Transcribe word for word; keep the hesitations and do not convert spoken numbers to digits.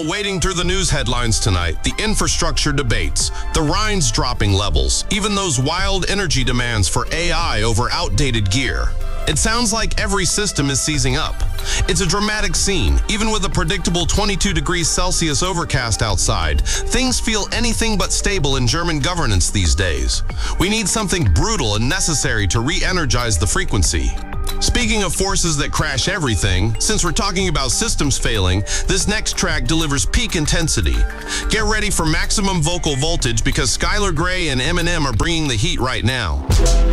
While wading through the news headlines tonight, the infrastructure debates, the Rhine's dropping levels, even those wild energy demands for A I over outdated gear. It sounds like every system is seizing up. It's a dramatic scene. Even with a predictable twenty-two degrees Celsius overcast outside, things feel anything but stable in German governance these days. We need something brutal and necessary to re-energize the frequency. Speaking of forces that crash everything, since we're talking about systems failing, this next track delivers peak intensity. Get ready for maximum vocal voltage because Skylar Grey and Eminem are bringing the heat right now.